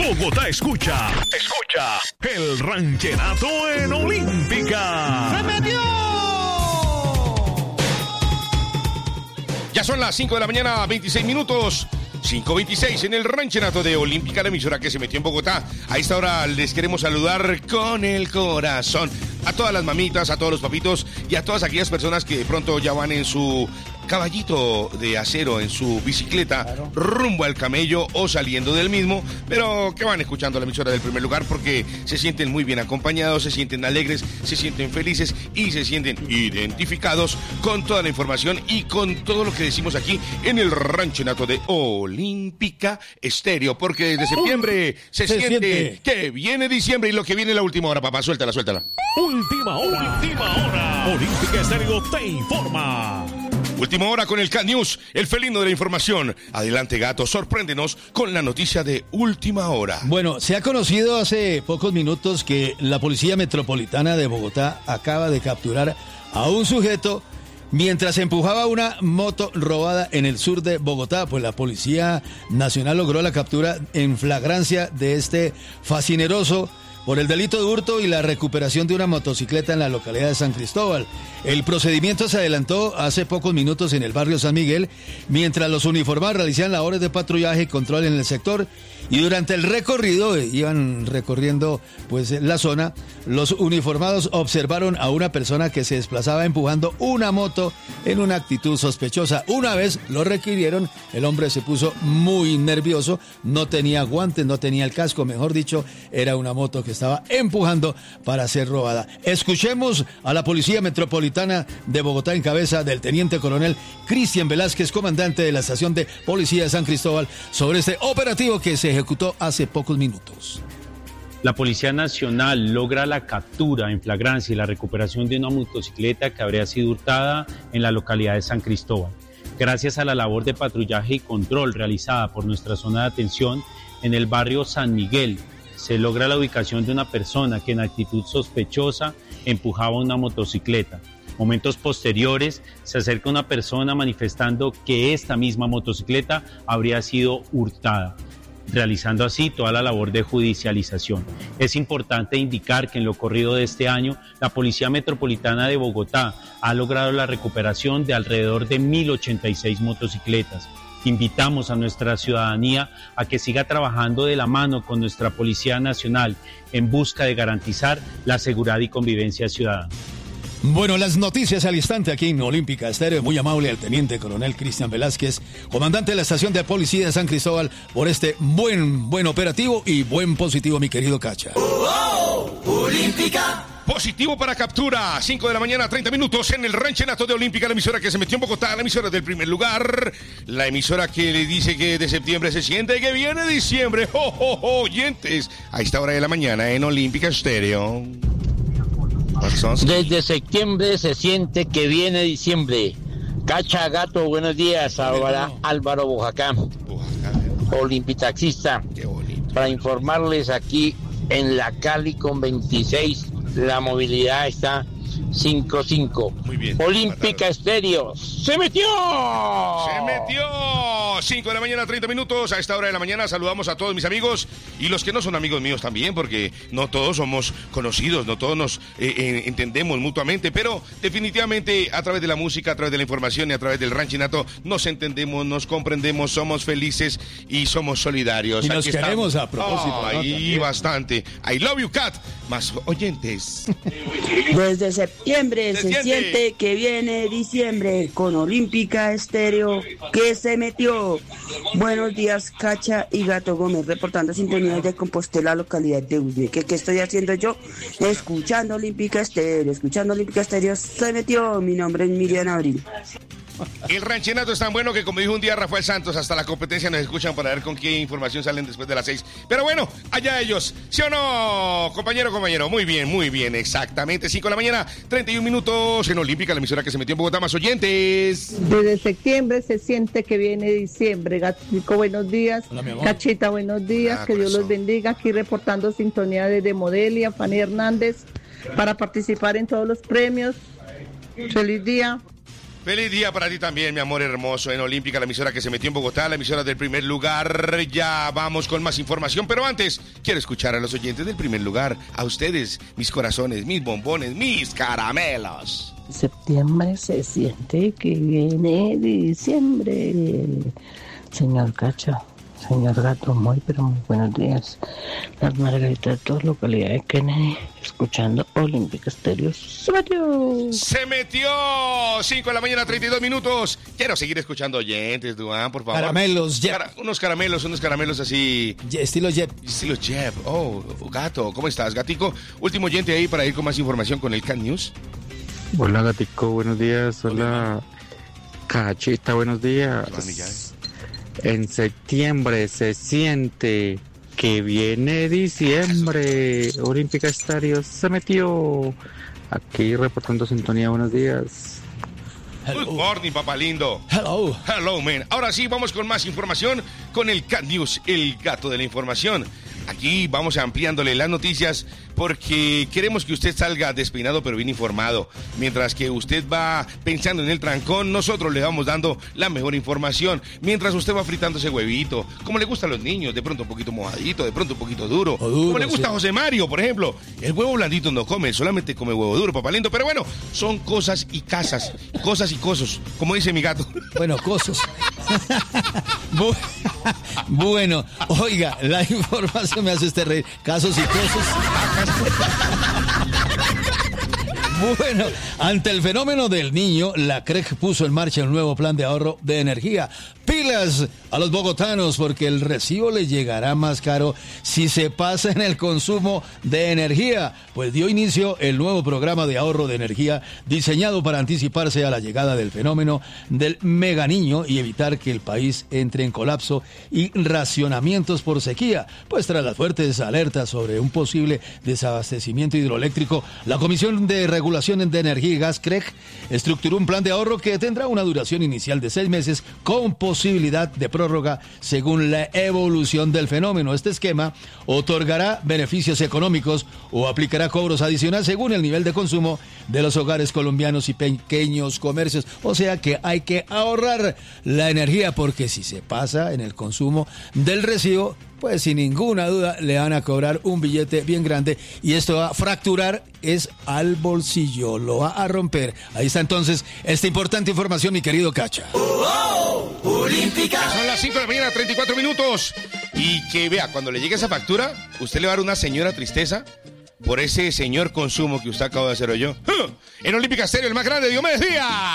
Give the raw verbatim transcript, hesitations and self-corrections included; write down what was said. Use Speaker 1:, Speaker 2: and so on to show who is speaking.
Speaker 1: Bogotá escucha, escucha el ranchenato en Olímpica.
Speaker 2: ¡Se metió!
Speaker 3: Ya son las cinco de la mañana, veintiséis minutos. cinco veintiséis en el ranchenato de Olímpica, la emisora que se metió en Bogotá. A esta hora les queremos saludar con el corazón a todas las mamitas, a todos los papitos y a todas aquellas personas que de pronto ya van en su caballito de acero, en su bicicleta, claro, rumbo al camello o saliendo del mismo, pero que van escuchando la emisora del primer lugar porque se sienten muy bien acompañados, se sienten alegres, se sienten felices y se sienten identificados con toda la información y con todo lo que decimos aquí en el ranchenato de Olímpica Estéreo, porque desde septiembre se, se siente, siente que viene diciembre y lo que viene la última hora, papá, suéltala, suéltala.
Speaker 1: Última hora, última hora. Olímpica Estéreo te informa.
Speaker 3: Última hora con el Cat News, el felino de la información. Adelante, gato, sorpréndenos con la noticia de última hora.
Speaker 2: Bueno, se ha conocido hace pocos minutos que la Policía Metropolitana de Bogotá acaba de capturar a un sujeto mientras empujaba una moto robada en el sur de Bogotá. Pues la Policía Nacional logró la captura en flagrancia de este fascineroso por el delito de hurto y la recuperación de una motocicleta en la localidad de San Cristóbal. El procedimiento se adelantó hace pocos minutos en el barrio San Miguel, mientras los uniformados realizaban labores de patrullaje y control en el sector, y durante el recorrido, eh, iban recorriendo pues la zona, los uniformados observaron a una persona que se desplazaba empujando una moto en una actitud sospechosa. Una vez lo requirieron, el hombre se puso muy nervioso, no tenía guantes, no tenía el casco, mejor dicho, era una moto que estaba empujando para ser robada. Escuchemos a la Policía Metropolitana de Bogotá en cabeza del Teniente Coronel Cristian Velázquez, comandante de la Estación de Policía de San Cristóbal, sobre este operativo que se ejecutó hace pocos minutos.
Speaker 4: La Policía Nacional logra la captura en flagrancia y la recuperación de una motocicleta que habría sido hurtada en la localidad de San Cristóbal. Gracias a la labor de patrullaje y control realizada por nuestra zona de atención en el barrio San Miguel, se logra la ubicación de una persona que en actitud sospechosa empujaba una motocicleta. Momentos posteriores se acerca una persona manifestando que esta misma motocicleta habría sido hurtada, realizando así toda la labor de judicialización. Es importante indicar que en lo corrido de este año, la Policía Metropolitana de Bogotá ha logrado la recuperación de alrededor de mil ochenta y seis motocicletas. Invitamos a nuestra ciudadanía a que siga trabajando de la mano con nuestra Policía Nacional en busca de garantizar la seguridad y convivencia ciudadana.
Speaker 2: Bueno, las noticias al instante aquí en Olímpica Estéreo. Muy amable al Teniente Coronel Cristian Velázquez, comandante de la Estación de Policía de San Cristóbal, por este buen, buen operativo y buen positivo, mi querido Cacha.
Speaker 3: ¡Oh, oh! Olímpica. Positivo para captura, cinco de la mañana, treinta minutos en el ranchenato de Olímpica, la emisora que se metió en Bogotá, la emisora del primer lugar, la emisora que le dice que de septiembre se siente que viene diciembre. ¡Oh, oh, oh! Oyentes, a esta hora de la mañana en Olímpica Estéreo.
Speaker 5: Desde septiembre se siente que viene diciembre. Cacha, gato, buenos días. Álvaro, Álvaro Bojacá, olimpitaxista, para informarles aquí en la Cali con veintiséis, la movilidad está cinco cinco.
Speaker 3: Muy bien.
Speaker 5: Olímpica Estéreo. ¡Se metió!
Speaker 3: ¡Se metió! cinco de la mañana, treinta minutos. A esta hora de la mañana saludamos a todos mis amigos y los que no son amigos míos también, porque no todos somos conocidos, no todos nos eh, eh, entendemos mutuamente, pero definitivamente a través de la música, a través de la información y a través del ranchenato nos entendemos, nos comprendemos, somos felices y somos solidarios.
Speaker 2: Y nos
Speaker 3: Aquí
Speaker 2: queremos
Speaker 3: estamos.
Speaker 2: a propósito.
Speaker 3: Oh,
Speaker 2: ¿no?
Speaker 3: Y bastante. I love you, Cat. Más oyentes.
Speaker 6: Desde septiembre se,
Speaker 3: se
Speaker 6: siente que viene diciembre con Olímpica Estéreo que se metió. Buenos días, Cacha y Gato Gómez, reportando sintonía de Compostela, localidad de Ubrique. ¿Qué estoy haciendo yo? Escuchando Olímpica Estéreo, escuchando Olímpica Estéreo, se metió. Mi nombre es Miriam Abril.
Speaker 3: El ranchenato es tan bueno que, como dijo un día Rafael Santos, hasta la competencia nos escuchan para ver con qué información salen después de las seis. Pero bueno, allá ellos. ¿Sí o no, compañero, compañero? Muy bien, muy bien, exactamente. cinco de la mañana, treinta y un minutos en Olímpica, la emisora que se metió en Bogotá. Más oyentes.
Speaker 7: Desde septiembre se siente que viene diciembre. Gatico, buenos días.
Speaker 2: Hola, mi amor.
Speaker 7: Cachita, buenos días.
Speaker 3: Ah,
Speaker 7: que Dios
Speaker 3: corazón.
Speaker 7: los bendiga. Aquí reportando sintonía desde Modelia, Fanny Hernández, para participar en todos los premios. Feliz día.
Speaker 3: Feliz día para ti también, mi amor hermoso. En Olímpica, la emisora que se metió en Bogotá, la emisora del primer lugar. Ya vamos con más información, pero antes quiero escuchar a los oyentes del primer lugar, a ustedes, mis corazones, mis bombones, mis caramelos.
Speaker 8: Septiembre se siente que viene diciembre. Señor Cacho, señor Gato, muy pero muy buenos días. Las Margaritas, dos localidades de Kennedy, escuchando Olímpica Estéreo. ¡Se metió!
Speaker 3: ¡Se metió! cinco de la mañana, treinta y dos minutos. Quiero seguir escuchando oyentes, Duan, por favor.
Speaker 2: Caramelos, Jeb.
Speaker 3: Cara- unos caramelos, unos caramelos así...
Speaker 2: Ye- Estilo Jeb.
Speaker 3: Estilo Jeb. Oh, Gato, ¿cómo estás, Gatico? Último oyente ahí para ir con más información con el Cat News.
Speaker 9: Hola Gatico, buenos días. Hola Cachita, buenos días.
Speaker 3: Mami, ya, eh.
Speaker 9: En septiembre se siente que viene diciembre. Olímpica Estéreo se metió. Aquí reportando sintonía, buenos días.
Speaker 3: Good morning, papá lindo.
Speaker 2: Hello.
Speaker 3: Hello, man. Ahora sí, vamos con más información con el Cat News, el gato de la información. Aquí vamos ampliándole las noticias porque queremos que usted salga despeinado pero bien informado. Mientras que usted va pensando en el trancón, nosotros le vamos dando la mejor información. Mientras usted va fritando ese huevito, como le gusta a los niños, de pronto un poquito mojadito, de pronto un poquito duro.
Speaker 2: O duro,
Speaker 3: como le gusta
Speaker 2: sí.
Speaker 3: a José Mario, por ejemplo. El huevo blandito no come, solamente come huevo duro, papá lindo. Pero bueno, son cosas y casas, cosas y cosas, como dice mi gato.
Speaker 2: Bueno, cosos. Bu- bueno, oiga, la información me hace usted reír. Casos y cosas. Bueno, ante el fenómeno del niño, la C R E C puso en marcha un nuevo plan de ahorro de energía. Pilas a los bogotanos porque el recibo les llegará más caro si se pasa en el consumo de energía. Pues dio inicio el nuevo programa de ahorro de energía diseñado para anticiparse a la llegada del fenómeno del mega niño y evitar que el país entre en colapso y racionamientos por sequía. Pues tras las fuertes alertas sobre un posible desabastecimiento hidroeléctrico, la Comisión de Regulación de Energía y Gas C R E C estructuró un plan de ahorro que tendrá una duración inicial de seis meses con posibilidad de prórroga según la evolución del fenómeno. Este esquema otorgará beneficios económicos o aplicará cobros adicionales según el nivel de consumo de los hogares colombianos y pequeños comercios. O sea que hay que ahorrar la energía porque si se pasa en el consumo del recibo, pues sin ninguna duda le van a cobrar un billete bien grande y esto va a fracturar es al bolsillo, lo va a romper. Ahí está entonces esta importante información, mi querido Cacha.
Speaker 3: Son las cinco de la mañana, treinta y cuatro minutos. Y que vea, cuando le llegue esa factura, usted le va a dar una señora tristeza por ese señor consumo que usted acaba de hacer hoy yo. En Olímpica Estéreo, el más grande, Diomedes Díaz.